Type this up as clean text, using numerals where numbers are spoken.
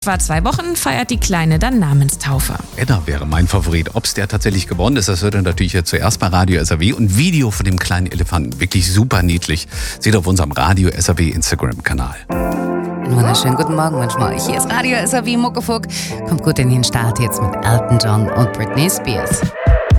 Etwa 2 Wochen feiert die Kleine dann Namenstaufe. Edda wäre mein Favorit. Ob es der tatsächlich geworden ist, das hört ihr natürlich jetzt zuerst bei Radio SAW. Und Video von dem kleinen Elefanten, wirklich super niedlich. Seht auf unserem Radio SAW Instagram-Kanal. Einen wunderschönen guten Morgen wünschen wir euch. Hier ist Radio SAW Muckefuck. Kommt gut in den Start jetzt mit Elton John und Britney Spears.